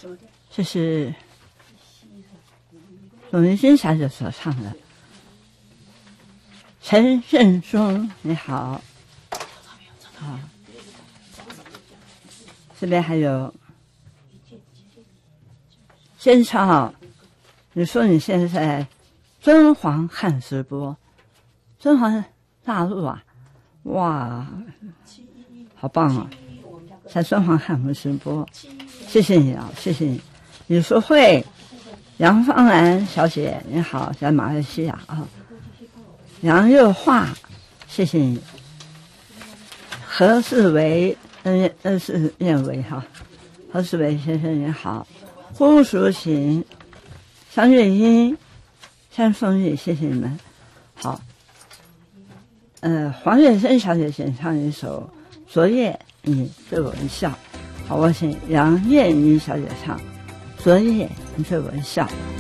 这是董明君小姐所唱的。陈胜松，你好。好，这边还有先唱。你说你现在在敦煌看直播，敦煌大陆啊，哇，好棒啊！在敦煌看我们直播，谢谢你啊，谢谢你。李淑慧，杨芳兰小姐你好，在马来西亚啊。杨又化，谢谢你。何世维，是念维哈，何世维先生你好。胡淑琴，张月英，山凤玉，谢谢你们。好，黄月珍小姐请唱一首《昨夜你对我一笑》。好，我请杨艳妮小姐唱《昨夜你对我一笑》。